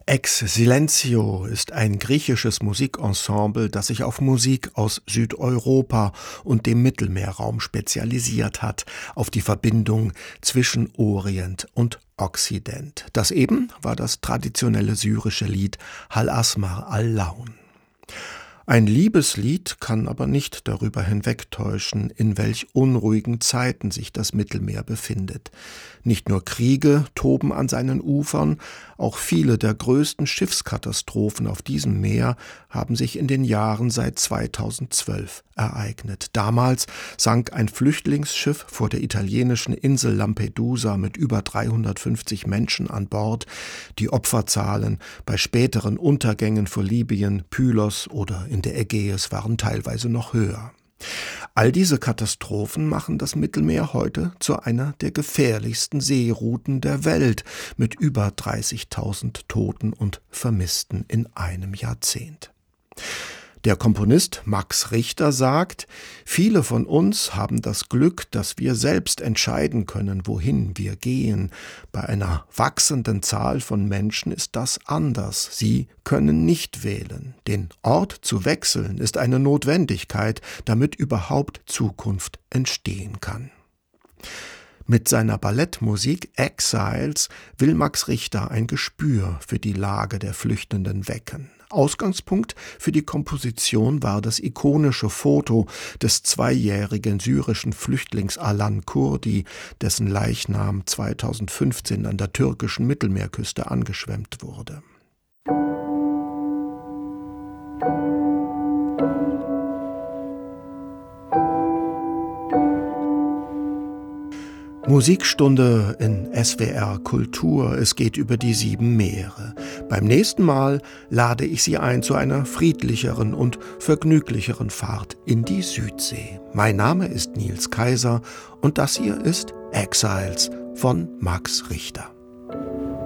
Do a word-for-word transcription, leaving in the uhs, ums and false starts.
Ex Silenzio ist ein griechisches Musikensemble, das sich auf Musik aus Südeuropa und dem Mittelmeerraum spezialisiert hat, auf die Verbindung zwischen Orient und Okzident. Das eben war das traditionelle syrische Lied Hal Asmar al-Laun. Ein Liebeslied kann aber nicht darüber hinwegtäuschen, in welch unruhigen Zeiten sich das Mittelmeer befindet. Nicht nur Kriege toben an seinen Ufern, auch viele der größten Schiffskatastrophen auf diesem Meer haben sich in den Jahren seit zweitausendzwölf ereignet. Damals sank ein Flüchtlingsschiff vor der italienischen Insel Lampedusa mit über dreihundertfünfzig Menschen an Bord. Die Opferzahlen bei späteren Untergängen vor Libyen, Pylos oder in der Ägäis waren teilweise noch höher. All diese Katastrophen machen das Mittelmeer heute zu einer der gefährlichsten Seerouten der Welt mit über dreißigtausend Toten und Vermissten in einem Jahrzehnt. Der Komponist Max Richter sagt, viele von uns haben das Glück, dass wir selbst entscheiden können, wohin wir gehen. Bei einer wachsenden Zahl von Menschen ist das anders. Sie können nicht wählen. Den Ort zu wechseln ist eine Notwendigkeit, damit überhaupt Zukunft entstehen kann. Mit seiner Ballettmusik Exiles will Max Richter ein Gespür für die Lage der Flüchtenden wecken. Ausgangspunkt für die Komposition war das ikonische Foto des zweijährigen syrischen Flüchtlings Alan Kurdi, dessen Leichnam zweitausendfünfzehn an der türkischen Mittelmeerküste angeschwemmt wurde. Musikstunde in S W R Kultur. Es geht über die sieben Meere. Beim nächsten Mal lade ich Sie ein zu einer friedlicheren und vergnüglicheren Fahrt in die Südsee. Mein Name ist Nils Kaiser und das hier ist Exiles von Max Richter.